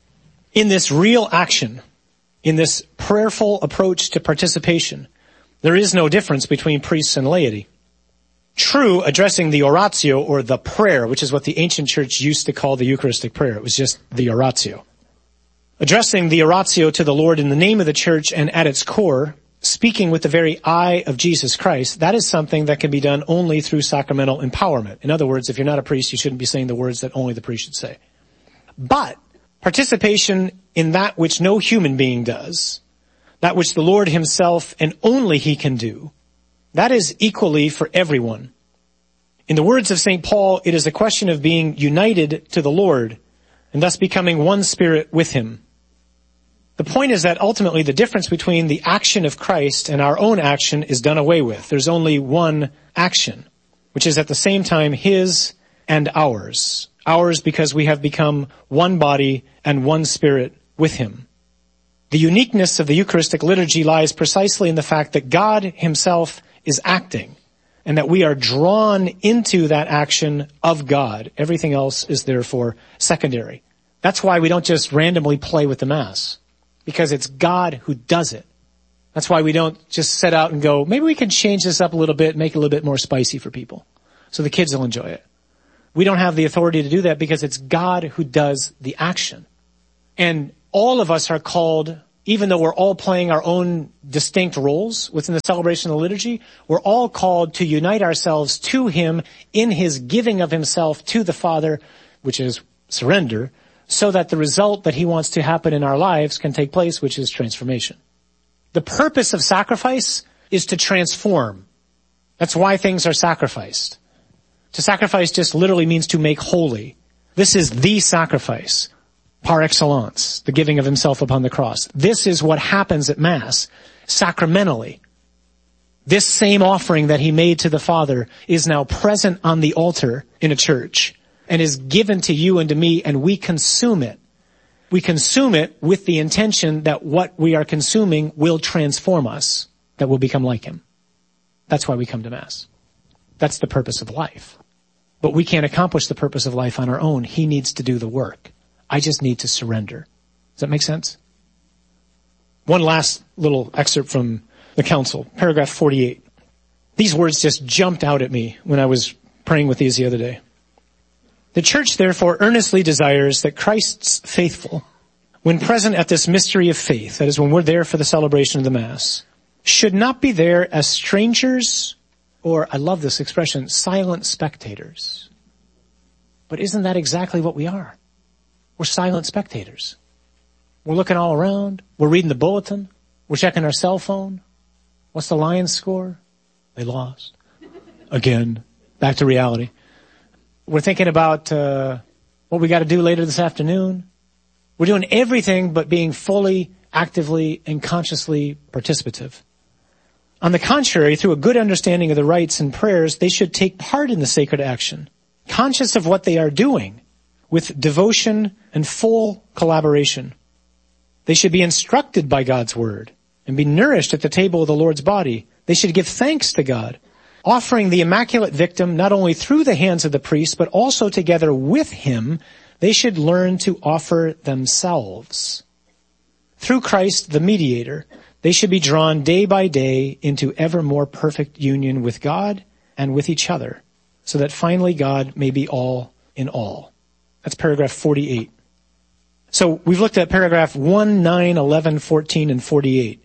In this real action, in this prayerful approach to participation, there is no difference between priests and laity. True, addressing the oratio, or the prayer, which is what the ancient church used to call the Eucharistic prayer. It was just the oratio. Addressing the oratio to the Lord in the name of the church and at its core, speaking with the very I of Jesus Christ, that is something that can be done only through sacramental empowerment. In other words, if you're not a priest, you shouldn't be saying the words that only the priest should say. But participation in that which no human being does, that which the Lord himself and only he can do, that is equally for everyone. In the words of Saint Paul, it is a question of being united to the Lord and thus becoming one spirit with him. The point is that ultimately the difference between the action of Christ and our own action is done away with. There's only one action, which is at the same time his and ours. Ours because we have become one body and one spirit with him. The uniqueness of the Eucharistic liturgy lies precisely in the fact that God himself is acting, and that we are drawn into that action of God. Everything else is therefore secondary. That's why we don't just randomly play with the Mass, because it's God who does it. That's why we don't just set out and go, maybe we can change this up a little bit, make it a little bit more spicy for people so the kids will enjoy it. We don't have the authority to do that because it's God who does the action. And all of us are called, even though we're all playing our own distinct roles within the celebration of the liturgy, we're all called to unite ourselves to him in his giving of himself to the Father, which is surrender, so that the result that he wants to happen in our lives can take place, which is transformation. The purpose of sacrifice is to transform. That's why things are sacrificed. To sacrifice just literally means to make holy. This is the sacrifice, par excellence, the giving of himself upon the cross. This is what happens at Mass, sacramentally. This same offering that he made to the Father is now present on the altar in a church and is given to you and to me, and we consume it. We consume it with the intention that what we are consuming will transform us, that we'll become like him. That's why we come to Mass. That's the purpose of life. But we can't accomplish the purpose of life on our own. He needs to do the work. I just need to surrender. Does that make sense? One last little excerpt from the council, paragraph forty-eight. These words just jumped out at me when I was praying with these the other day. The church therefore earnestly desires that Christ's faithful, when present at this mystery of faith, that is when we're there for the celebration of the Mass, should not be there as strangers, or I love this expression, silent spectators. But isn't that exactly what we are? We're silent spectators. We're looking all around. We're reading the bulletin. We're checking our cell phone. What's the Lions score? They lost. Again. Back to reality. We're thinking about uh what we got to do later this afternoon. We're doing everything but being fully, actively, and consciously participative. On the contrary, through a good understanding of the rites and prayers, they should take part in the sacred action, conscious of what they are doing, with devotion and full collaboration. They should be instructed by God's word and be nourished at the table of the Lord's body. They should give thanks to God, offering the immaculate victim not only through the hands of the priest, but also together with him. They should learn to offer themselves. Through Christ, the mediator, they should be drawn day by day into ever more perfect union with God and with each other, so that finally God may be all in all. That's paragraph forty-eight. So we've looked at paragraph one, nine, eleven, fourteen, and forty-eight.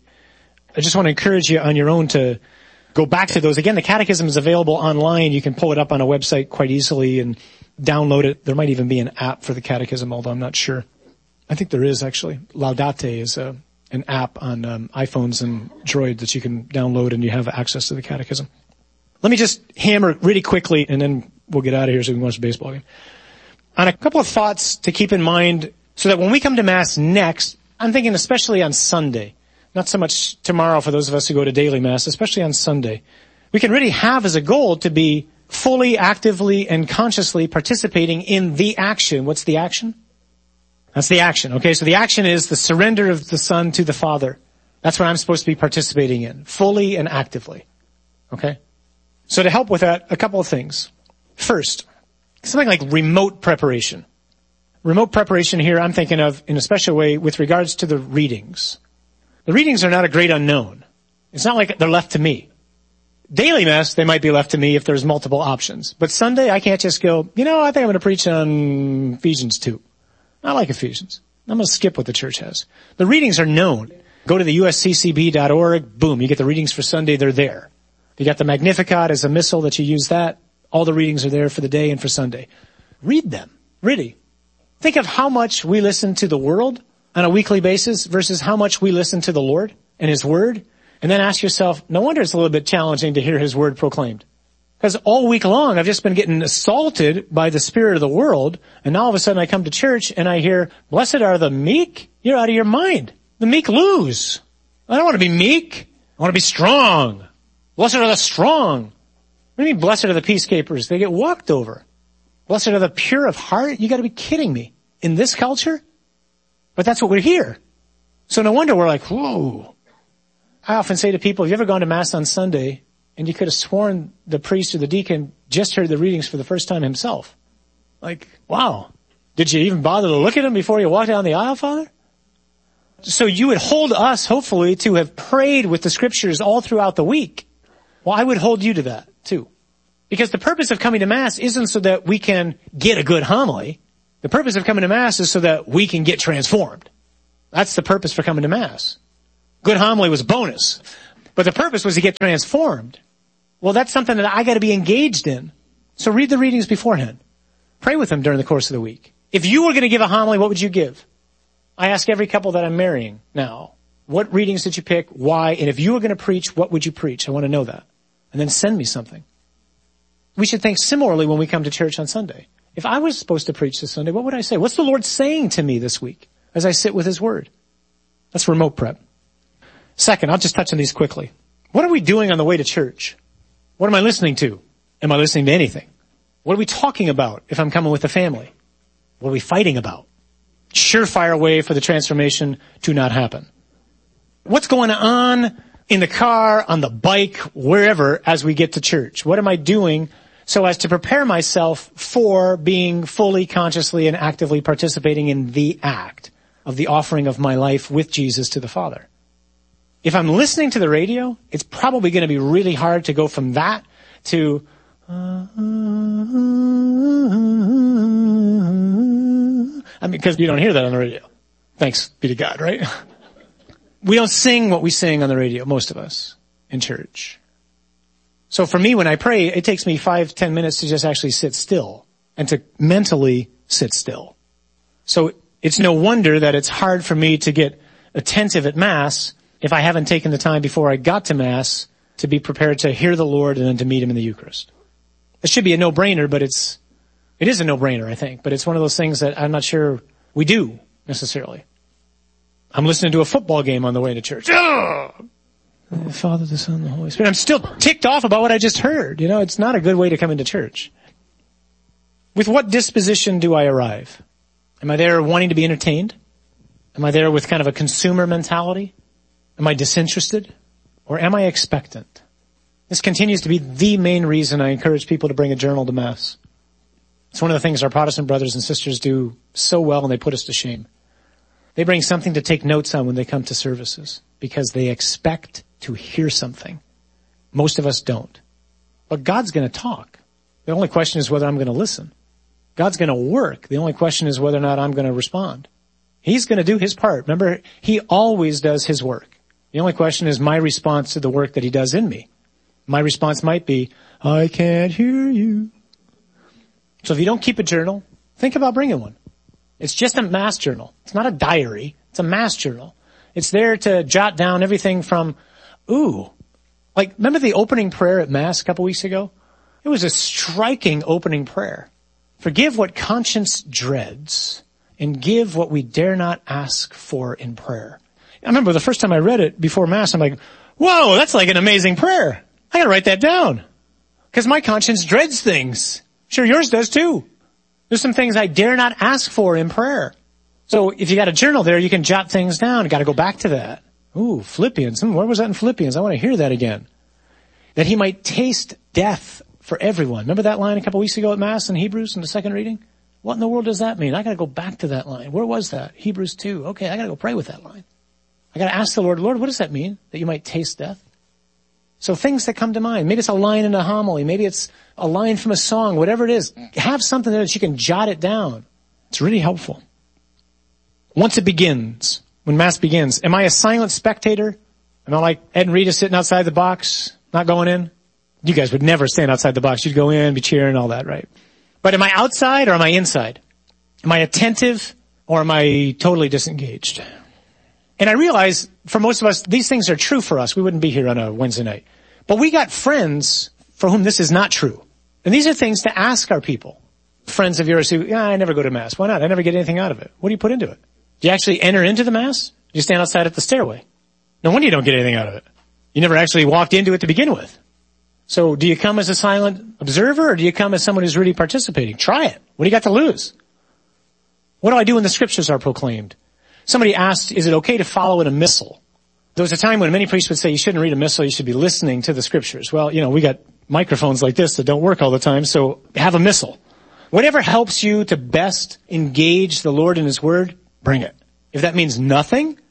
I just want to encourage you on your own to go back to those. Again, the catechism is available online. You can pull it up on a website quite easily and download it. There might even be an app for the catechism, although I'm not sure. I think there is, actually. Laudate is a, an app on um, iPhones and Droid that you can download, and you have access to the catechism. Let me just hammer really quickly, and then we'll get out of here so we can watch the baseball game. On a couple of thoughts to keep in mind so that when we come to Mass next, I'm thinking especially on Sunday, not so much tomorrow for those of us who go to daily Mass, especially on Sunday, we can really have as a goal to be fully, actively, and consciously participating in the action. What's the action? That's the action. Okay, so the action is the surrender of the Son to the Father. That's what I'm supposed to be participating in, fully and actively. Okay? So to help with that, a couple of things. First, something like remote preparation. Remote preparation here I'm thinking of in a special way with regards to the readings. The readings are not a great unknown. It's not like they're left to me. Daily Mass, they might be left to me if there's multiple options. But Sunday, I can't just go, you know, I think I'm going to preach on Ephesians two. I like Ephesians. I'm going to skip what the church has. The readings are known. Go to the U S C C B dot org. Boom, you get the readings for Sunday. They're there. You got the Magnificat as a missal that you use that. All the readings are there for the day and for Sunday. Read them. Really. Think of how much we listen to the world on a weekly basis versus how much we listen to the Lord and His Word. And then ask yourself, no wonder it's a little bit challenging to hear His Word proclaimed. Because all week long I've just been getting assaulted by the spirit of the world, and now all of a sudden I come to church and I hear, blessed are the meek? You're out of your mind. The meek lose. I don't want to be meek. I want to be strong. Blessed are the strong. What do you mean blessed are the peacekeepers? They get walked over. Blessed are the pure of heart? You got to be kidding me. In this culture? But that's what we're here. So no wonder we're like, whoa. I often say to people, have you ever gone to Mass on Sunday and you could have sworn the priest or the deacon just heard the readings for the first time himself? Like, wow. Did you even bother to look at him before you walked down the aisle, Father? So you would hold us, hopefully, to have prayed with the scriptures all throughout the week. Well, I would hold you to that, too. Because the purpose of coming to Mass isn't so that we can get a good homily. The purpose of coming to Mass is so that we can get transformed. That's the purpose for coming to Mass. Good homily was a bonus. But the purpose was to get transformed. Well, that's something that I got to be engaged in. So read the readings beforehand. Pray with them during the course of the week. If you were going to give a homily, what would you give? I ask every couple that I'm marrying now, what readings did you pick? Why? And if you were going to preach, what would you preach? I want to know that. And then send me something. We should think similarly when we come to church on Sunday. If I was supposed to preach this Sunday, what would I say? What's the Lord saying to me this week as I sit with His Word? That's remote prep. Second, I'll just touch on these quickly. What are we doing on the way to church? What am I listening to? Am I listening to anything? What are we talking about if I'm coming with the family? What are we fighting about? Surefire way for the transformation to not happen. What's going on in the car, on the bike, wherever as we get to church? What am I doing so as to prepare myself for being fully, consciously, and actively participating in the act of the offering of my life with Jesus to the Father? If I'm listening to the radio, it's probably going to be really hard to go from that to I mean, because you don't hear that on the radio. Thanks be to God, right? We don't sing what we sing on the radio, most of us, in church. So for me, when I pray, it takes me five, ten minutes to just actually sit still and to mentally sit still. So it's no wonder that it's hard for me to get attentive at Mass if I haven't taken the time before I got to Mass to be prepared to hear the Lord and then to meet Him in the Eucharist. It should be a no-brainer, but it's It is a no-brainer, I think, but it's one of those things that I'm not sure we do necessarily. I'm listening to a football game on the way to church. Oh! The Father, the Son, the Holy Spirit. I'm still ticked off about what I just heard. You know, it's not a good way to come into church. With what disposition do I arrive? Am I there wanting to be entertained? Am I there with kind of a consumer mentality? Am I disinterested? Or am I expectant? This continues to be the main reason I encourage people to bring a journal to Mass. It's one of the things our Protestant brothers and sisters do so well, and they put us to shame. They bring something to take notes on when they come to services because they expect to hear something. Most of us don't. But God's going to talk. The only question is whether I'm going to listen. God's going to work. The only question is whether or not I'm going to respond. He's going to do His part. Remember, He always does His work. The only question is my response to the work that He does in me. My response might be, I can't hear you. So if you don't keep a journal, think about bringing one. It's just a Mass journal. It's not a diary. It's a Mass journal. It's there to jot down everything from, ooh, like remember the opening prayer at Mass a couple weeks ago? It was a striking opening prayer. Forgive what conscience dreads and give what we dare not ask for in prayer. I remember the first time I read it before Mass, I'm like, whoa, that's like an amazing prayer. I gotta write that down. Because my conscience dreads things. Sure, yours does too. There's some things I dare not ask for in prayer. So if you got a journal there, you can jot things down. You got to go back to that. Ooh, Philippians. Where was that in Philippians? I want to hear that again. That He might taste death for everyone. Remember that line a couple weeks ago at Mass in Hebrews in the second reading? What in the world does that mean? I got to go back to that line. Where was that? Hebrews two. Okay, I got to go pray with that line. I got to ask the Lord, Lord, what does that mean? That you might taste death? So things that come to mind. Maybe it's a line in a homily. Maybe it's a line from a song. Whatever it is, have something there that you can jot it down. It's really helpful. Once it begins, when Mass begins, am I a silent spectator? Am I like Ed and Rita sitting outside the box, not going in? You guys would never stand outside the box. You'd go in, be cheering, all that, right? But am I outside or am I inside? Am I attentive or am I totally disengaged? And I realize for most of us, these things are true for us. We wouldn't be here on a Wednesday night. But we got friends for whom this is not true. And these are things to ask our people. Friends of yours who, yeah, I never go to Mass. Why not? I never get anything out of it. What do you put into it? Do you actually enter into the Mass? Do you stand outside at the stairway? No wonder you don't get anything out of it. You never actually walked into it to begin with. So do you come as a silent observer or do you come as someone who's really participating? Try it. What do you got to lose? What do I do when the scriptures are proclaimed? Somebody asked, is it okay to follow in a missal? There was a time when many priests would say you shouldn't read a missal, you should be listening to the scriptures. Well, you know, we got microphones like this that don't work all the time, so have a missal. Whatever helps you to best engage the Lord in His Word, bring it. If that means nothing,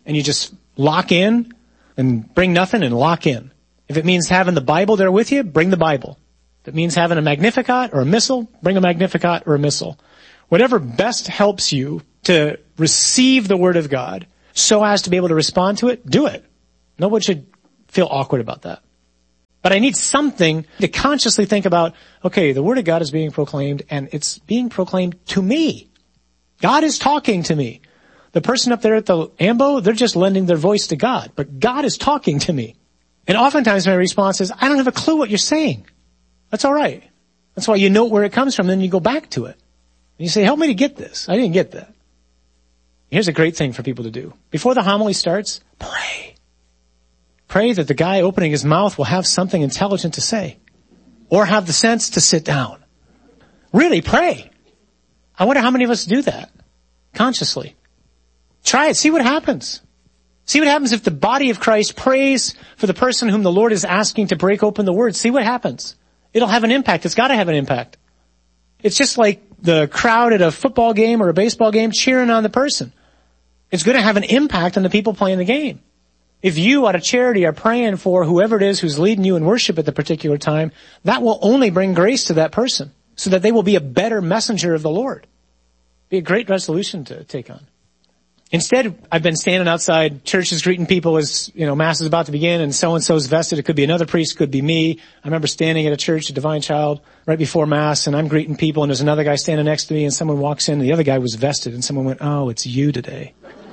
and you just lock in and bring nothing and lock in. If it means having the Bible there with you, bring the Bible. If it means having a Magnificat or a missal, bring a Magnificat or a missal. Whatever best helps you to receive the Word of God so as to be able to respond to it, do it. No one should feel awkward about that. But I need something to consciously think about, okay, the Word of God is being proclaimed, and it's being proclaimed to me. God is talking to me. The person up there at the ambo, they're just lending their voice to God, but God is talking to me. And oftentimes my response is, I don't have a clue what you're saying. That's all right. That's why you note where it comes from, then you go back to it. And you say, help me to get this. I didn't get that. Here's a great thing for people to do. Before the homily starts, pray. Pray that the guy opening his mouth will have something intelligent to say. Or have the sense to sit down. Really, pray. I wonder how many of us do that consciously. Try it. See what happens. See what happens if the body of Christ prays for the person whom the Lord is asking to break open the Word. See what happens. It'll have an impact. It's got to have an impact. It's just like the crowd at a football game or a baseball game cheering on the person. It's going to have an impact on the people playing the game. If you out of charity are praying for whoever it is who's leading you in worship at the particular time, that will only bring grace to that person so that they will be a better messenger of the Lord. Be a great resolution to take on. Instead, I've been standing outside churches greeting people as, you know, Mass is about to begin and so-and-so's vested. It could be another priest, could be me. I remember standing at a church, a Divine Child, right before Mass, and I'm greeting people, and there's another guy standing next to me, and someone walks in, and the other guy was vested, and someone went, oh, it's you today.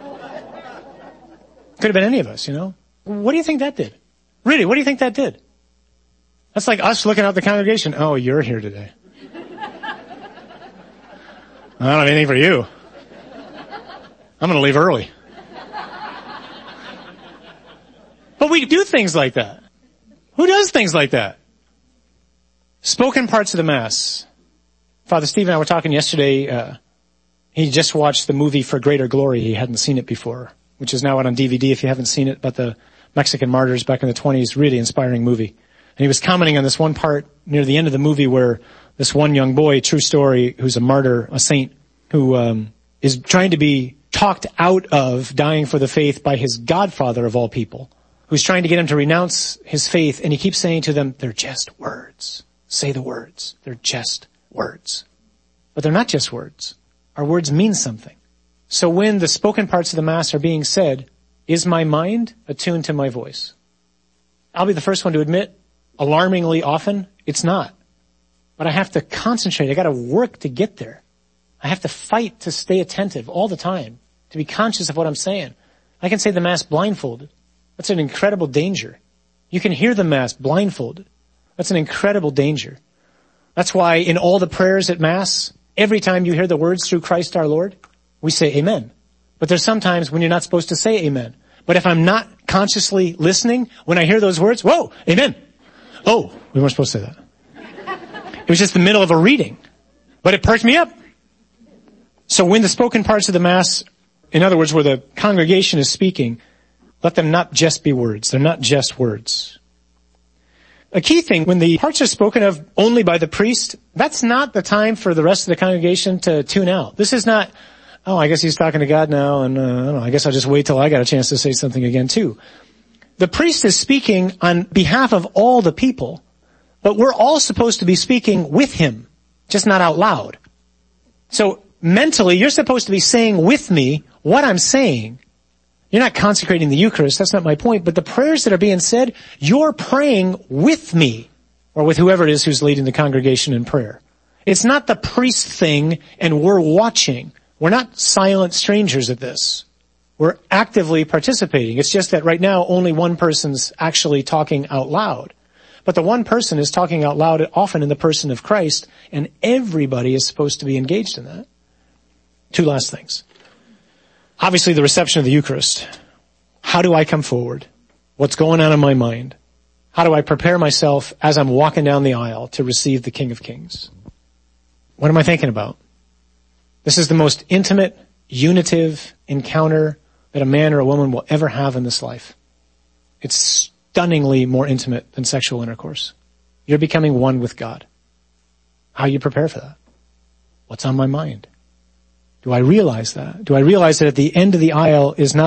Could have been any of us, you know. What do you think that did? Really, what do you think that did? That's like us looking out the congregation. Oh, you're here today. I don't have anything for you. I'm going to leave early. But we do things like that. Who does things like that? Spoken parts of the Mass. Father Steve and I were talking yesterday. Uh, he just watched the movie For Greater Glory. He hadn't seen it before, which is now out on D V D if you haven't seen it, about the Mexican martyrs back in the twenties. Really inspiring movie. And he was commenting on this one part near the end of the movie where this one young boy, true story, who's a martyr, a saint, who um, is trying to be talked out of dying for the faith by his godfather of all people, who's trying to get him to renounce his faith, and he keeps saying to them, they're just words. Say the words. They're just words. But they're not just words. Our words mean something. So when the spoken parts of the Mass are being said, is my mind attuned to my voice? I'll be the first one to admit, alarmingly often, it's not. But I have to concentrate. I got to work to get there. I have to fight to stay attentive all the time, to be conscious of what I'm saying. I can say the Mass blindfolded. That's an incredible danger. You can hear the Mass blindfolded. That's an incredible danger. That's why in all the prayers at Mass, every time you hear the words through Christ our Lord, we say amen. But there's sometimes when you're not supposed to say amen. But if I'm not consciously listening, when I hear those words, whoa, amen. Oh, we weren't supposed to say that. It was just the middle of a reading. But it perked me up. So when the spoken parts of the Mass, in other words, where the congregation is speaking, let them not just be words. They're not just words. A key thing, when the parts are spoken of only by the priest, that's not the time for the rest of the congregation to tune out. This is not, oh, I guess he's talking to God now, and uh, I don't know, I guess I'll just wait till I got a chance to say something again too. The priest is speaking on behalf of all the people, but we're all supposed to be speaking with him, just not out loud. So mentally, you're supposed to be saying with me what I'm saying. You're not consecrating the Eucharist, that's not my point, but the prayers that are being said, you're praying with me, or with whoever it is who's leading the congregation in prayer. It's not the priest thing and we're watching. We're not silent strangers at this. We're actively participating. It's just that right now only one person's actually talking out loud. But the one person is talking out loud often in the person of Christ, and everybody is supposed to be engaged in that. Two last things. Obviously, the reception of the Eucharist. How do I come forward? What's going on in my mind? How do I prepare myself as I'm walking down the aisle to receive the King of Kings? What am I thinking about? This is the most intimate, unitive encounter that a man or a woman will ever have in this life. It's stunningly more intimate than sexual intercourse. You're becoming one with God. How do you prepare for that? What's on my mind? Do I realize that? Do I realize that at the end of the aisle is not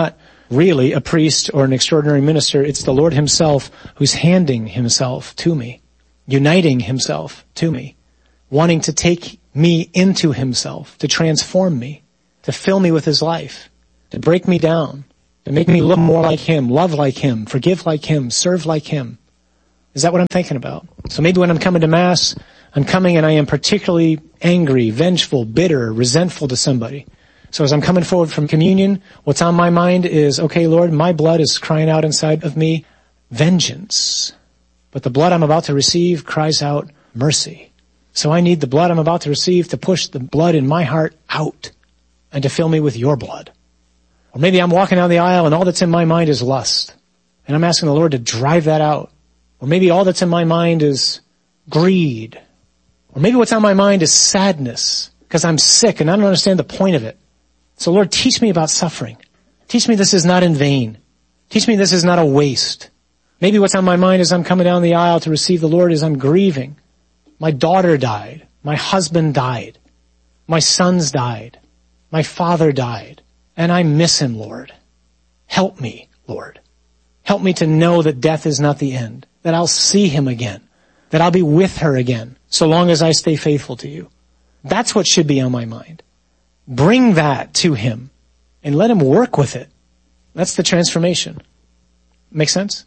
really a priest or an extraordinary minister. It's the Lord himself who's handing himself to me, uniting himself to me, wanting to take me into himself, to transform me, to fill me with his life, to break me down, to make me look more like him, love like him, forgive like him, serve like him. Is that what I'm thinking about? So maybe when I'm coming to Mass, I'm coming and I am particularly angry, vengeful, bitter, resentful to somebody. So as I'm coming forward from communion, what's on my mind is, okay, Lord, my blood is crying out inside of me, vengeance. But the blood I'm about to receive cries out mercy. So I need the blood I'm about to receive to push the blood in my heart out and to fill me with your blood. Or maybe I'm walking down the aisle and all that's in my mind is lust. And I'm asking the Lord to drive that out. Or maybe all that's in my mind is greed. Or maybe what's on my mind is sadness because I'm sick and I don't understand the point of it. So Lord, teach me about suffering. Teach me this is not in vain. Teach me this is not a waste. Maybe what's on my mind as I'm coming down the aisle to receive the Lord is I'm grieving. My daughter died. My husband died. My sons died. My father died. And I miss him, Lord. Help me, Lord. Help me to know that death is not the end, that I'll see him again, that I'll be with her again, so long as I stay faithful to you. That's what should be on my mind. Bring that to him and let him work with it. That's the transformation. Make sense?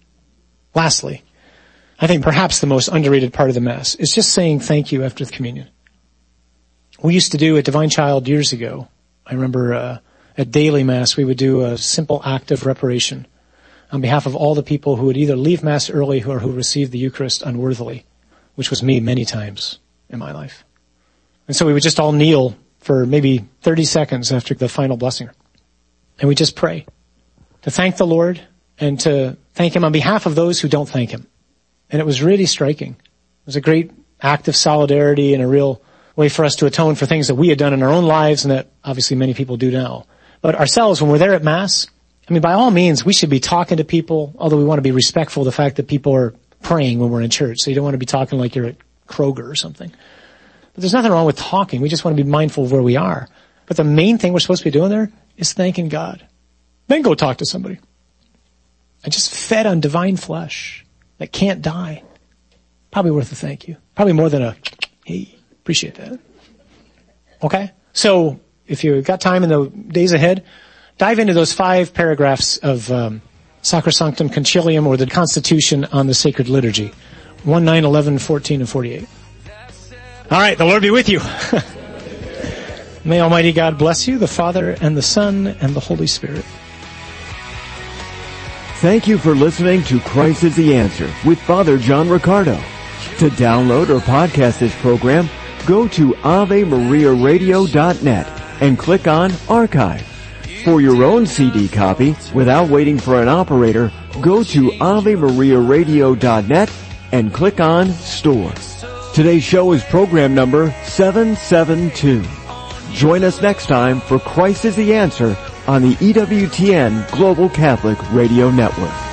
Lastly, I think perhaps the most underrated part of the Mass is just saying thank you after the communion. We used to do at Divine Child years ago, I remember uh, at daily Mass, we would do a simple act of reparation on behalf of all the people who would either leave Mass early or who received the Eucharist unworthily, which was me many times in my life. And so we would just all kneel for maybe thirty seconds after the final blessing. And we just pray to thank the Lord and to thank him on behalf of those who don't thank him. And it was really striking. It was a great act of solidarity and a real way for us to atone for things that we had done in our own lives and that obviously many people do now. But ourselves, when we're there at Mass, I mean, by all means, we should be talking to people, although we want to be respectful of the fact that people are praying when we're in church. So you don't want to be talking like you're at Kroger or something. But there's nothing wrong with talking. We just want to be mindful of where we are. But the main thing we're supposed to be doing there is thanking God. Then go talk to somebody. And just fed on divine flesh that can't die. Probably worth a thank you. Probably more than a, hey, appreciate that. Okay? So if you've got time in the days ahead, dive into those five paragraphs of um, Sacrosanctum Concilium, or the Constitution on the Sacred Liturgy. one, nine, eleven, fourteen, and forty-eight. All right, the Lord be with you. May Almighty God bless you, the Father and the Son and the Holy Spirit. Thank you for listening to Christ is the Answer with Father John Riccardo. To download or podcast this program, go to ave maria radio dot net and click on Archive. For your own C D copy, without waiting for an operator, go to ave maria radio dot net and click on Store. Today's show is program number seven seven two. Join us next time for Christ is the Answer on the E W T N Global Catholic Radio Network.